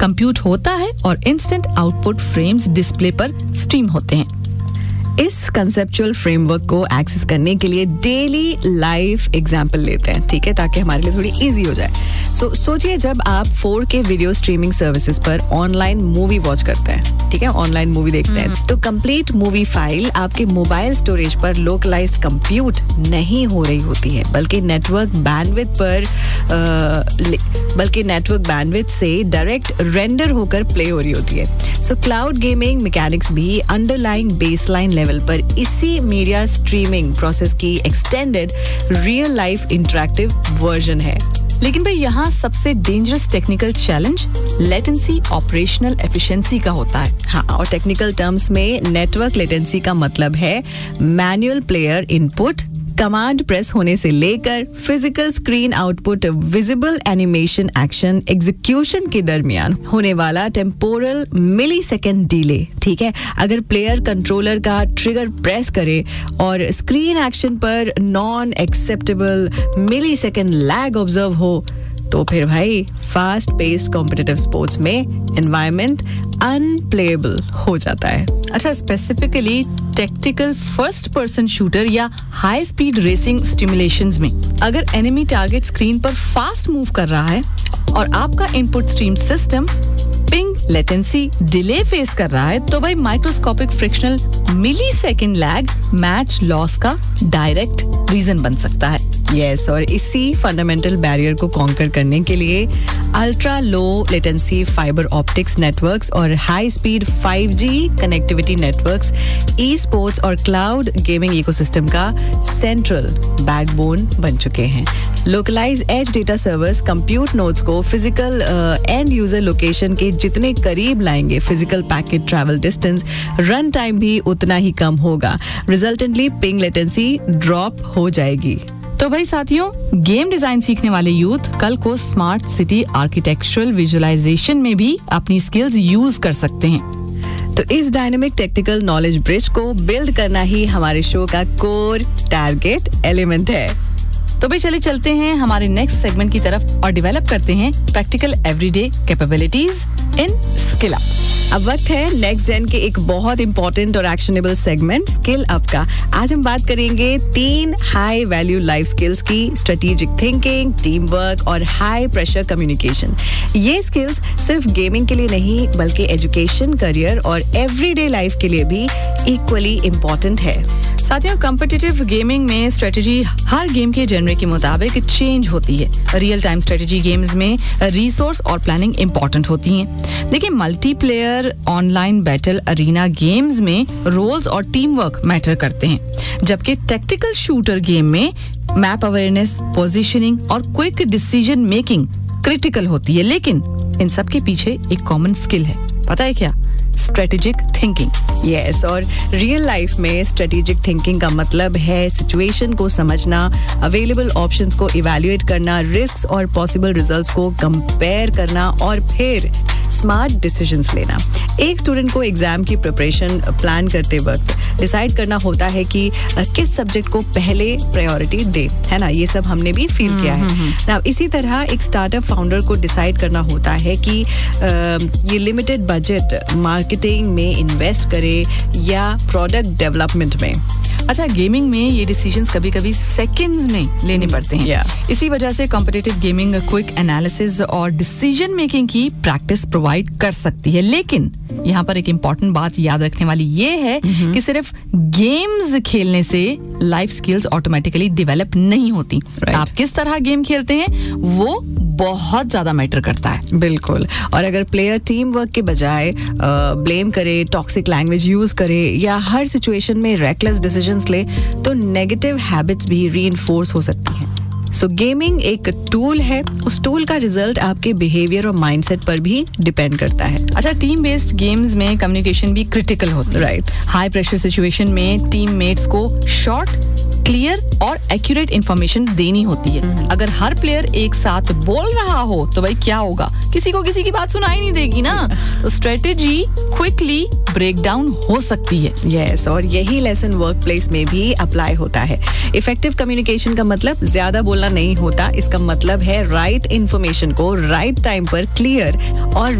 Compute होता है और इंस्टेंट आउटपुट फ्रेम्स डिस्प्ले पर स्ट्रीम होते हैं। इस कंसेप्चुअल फ्रेमवर्क को एक्सेस करने के लिए डेली लाइव एग्जाम्पल लेते हैं, ठीक है, ताकि हमारे लिए थोड़ी इजी हो जाए। सोचिए जब आप 4K वीडियो स्ट्रीमिंग सर्विसेज पर ऑनलाइन मूवी वॉच करते हैं, ठीक है, ऑनलाइन मूवी देखते हैं, तो कंप्लीट मूवी फाइल आपके मोबाइल स्टोरेज पर लोकलाइज कंप्यूट नहीं हो रही होती है, बल्कि नेटवर्क बैंडविड्थ से डायरेक्ट रेंडर होकर प्ले हो रही होती है। सो क्लाउड गेमिंग मैकेनिक्स भी अंडरलाइंग बेसलाइन लेवल पर इसी मीडिया स्ट्रीमिंग प्रोसेस की extended real life interactive version है। लेकिन भाई यहाँ सबसे dangerous technical challenge latency operational efficiency का होता है। हाँ, और टेक्निकल टर्म्स में नेटवर्क लेटेंसी का मतलब है manual player input, command press होने से लेकर physical screen output, visible animation action execution के दरमियान होने वाला टेम्पोरल मिलीसेकंड डिले, ठीक है। अगर प्लेयर कंट्रोलर का ट्रिगर प्रेस करे और स्क्रीन एक्शन पर non acceptable millisecond lag observe हो, तो फिर भाई फास्ट पेस्ड कॉम्पिटिटिव स्पोर्ट्स में एनवायरनमेंट अनप्लेएबल हो जाता है। अच्छा, specifically tactical first person shooter या हाई स्पीड रेसिंग स्टिमुलेशंस में अगर एनिमी टारगेट स्क्रीन पर फास्ट मूव कर रहा है और आपका input stream system ping latency delay face कर रहा है, तो भाई microscopic frictional millisecond lag match loss का डायरेक्ट रीजन बन सकता है। यस, और इसी फंडामेंटल बैरियर को कॉन्कर करने के लिए ultra low latency fibre optics networks और high speed 5G connectivity networks e sports और क्लाउड गेमिंग इकोसिस्टम का सेंट्रल बैकबोन बन चुके हैं। Localise as data servers compute nodes को फिजिकल एंड यूजर लोकेशन के जितने करीब लाएंगे, physical packet travel distance, run time भी उतना ही कम होगा। रिजल्टेंटली पिंग लेटेंसी ड्रॉप हो जाएगी। तो भाई साथियों, गेम डिजाइन सीखने वाले यूथ कल को स्मार्ट सिटी आर्किटेक्चरल विजुअलाइजेशन में भी अपनी स्किल्स यूज कर सकते हैं। तो इस डायनामिक टेक्निकल नॉलेज ब्रिज को बिल्ड करना ही हमारे शो का कोर टारगेट एलिमेंट है। तो भाई चलते हैं हमारे नेक्स्ट सेगमेंट की तरफ और डेवलप करते हैं प्रैक्टिकल एवरीडे कैपेबिलिटीज इन स्किल अप। अब वक्त है नेक्स्ट जेन के एक बहुत इंपॉर्टेंट और एक्शनेबल सेगमेंट स्किल अप का। आज हम बात करेंगे 3 हाई वैल्यू लाइफ स्किल्स की, स्ट्रेटेजिक थिंकिंग, टीम वर्क और हाई प्रेशर कम्युनिकेशन। ये स्किल्स सिर्फ गेमिंग के लिए नहीं, बल्कि एजुकेशन, करियर और एवरीडे लाइफ के लिए भी इक्वली इम्पोर्टेंट है। साथियों, कॉम्पिटिटिव गेमिंग में स्ट्रेटेजी हर गेम के जेनरे के मुताबिक चेंज होती है। रियल टाइम स्ट्रेटेजी गेम्स में रिसोर्स और प्लानिंग इंपॉर्टेंट होती हैं। देखिए, multiplayer online battle arena games में रोल्स और टीम वर्क मैटर करते हैं, जबकि टैक्टिकल शूटर गेम में मैप अवेयरनेस, पोजीशनिंग और क्विक डिसीजन मेकिंग क्रिटिकल होती है। लेकिन इन सब के पीछे एक कॉमन स्किल है, पता है क्या? Strategic thinking. यस, और रियल लाइफ में स्ट्रेटेजिक थिंकिंग का मतलब है सिचुएशन को समझना, अवेलेबल ऑप्शंस को इवैल्यूएट करना, रिस्क्स और पॉसिबल रिजल्ट्स को कंपेयर करना और फिर स्मार्ट डिसीजंस लेना। एक स्टूडेंट को एग्जाम की प्रिपरेशन प्लान करते वक्त डिसाइड करना होता है कि किस सब्जेक्ट को पहले प्रायोरिटी दे, है ना? ये सब हमने भी फील किया है ना। इसी तरह एक स्टार्टअप फाउंडर को डिसाइड करना होता है कि ये लिमिटेड बजट मार्केटिंग में इन्वेस्ट करे या प्रोडक्ट डेवलपमेंट में। अच्छा, गेमिंग में ये डिसीजंस कभी-कभी सेकंड्स में लेने पड़ते हैं। इसी वजह से कॉम्पिटिटिव गेमिंग क्विक एनालिसिस और डिसीजन मेकिंग की प्रैक्टिस प्रोवाइड कर सकती है। लेकिन यहाँ पर एक इम्पॉर्टेंट बात याद रखने वाली ये है कि सिर्फ गेम्स खेलने से लाइफ स्किल्स ऑटोमेटिकली डेवलप नहीं होती। आप किस तरह गेम खेलते हैं वो बहुत ज्यादा मैटर करता है। बिल्कुल, और अगर प्लेयर टीम वर्क के बजाय ब्लेम करे, टॉक्सिक लैंग्वेज यूज करे या हर सिचुएशन में रेकलेस डिसीजंस ले, तो नेगेटिव हैबिट्स भी रीइंफोर्स हो सकती हैं। सो गेमिंग एक टूल है, उस टूल का रिजल्ट आपके बिहेवियर और माइंडसेट पर भी डिपेंड करता है। अच्छा, टीम बेस्ड गेम्स में कम्युनिकेशन भी क्रिटिकल होता है। राइट। हाई प्रेशर सिचुएशन में टीममेट्स को शॉर्ट, क्लियर और एक्यूरेट इंफॉर्मेशन देनी होती है। अगर हर प्लेयर एक साथ बोल रहा हो तो भाई क्या होगा? किसी को किसी की बात सुनाई नहीं देगी ना। तो स्ट्रेटेजी क्विकली ब्रेक डाउन हो सकती है। यस, और यही लेसन वर्क प्लेस में भी अप्लाई होता है। इफेक्टिव कम्युनिकेशन का मतलब ज्यादा बोलना नहीं होता, इसका मतलब है राइट इंफॉर्मेशन को राइट टाइम पर क्लियर और